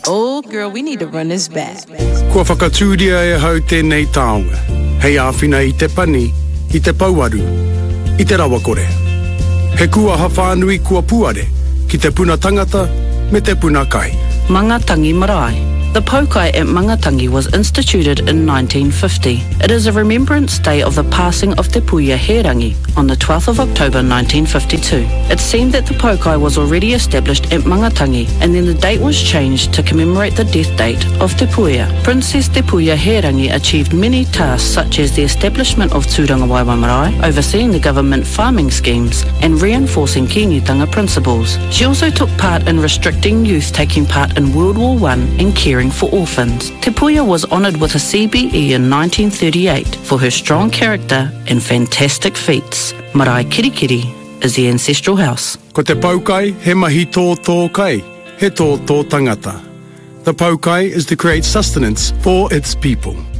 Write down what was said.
Oh, girl, we need to run this back. Kua whakatūria e hau tēnei taonga. Hei āwhina I te pani, I te pauaru, I te rawa kore. He kua hawhanui kua puare, ki te puna tangata me te puna kai. Mangatangi Marae. The Paukai at Mangatangi was instituted in 1950. It is a remembrance day of the passing of Te Puia Herangi on the 12th of October 1952. It seemed that the Paukai was already established at Mangatangi, and then the date was changed to commemorate the death date of Te Puia. Princess Te Puia Herangi achieved many tasks such as the establishment of Tūranga Waiwai Marae, overseeing the government farming schemes and reinforcing Kīngiutanga principles. She also took part in restricting youth taking part in World War I and caring for orphans. Te Puia was honoured with a CBE in 1938 for her strong character and fantastic feats. Marae Kirikiri is the ancestral house. Ko te Paukai, he mahi tō kai, he tō tangata. The Paukai is to create sustenance for its people.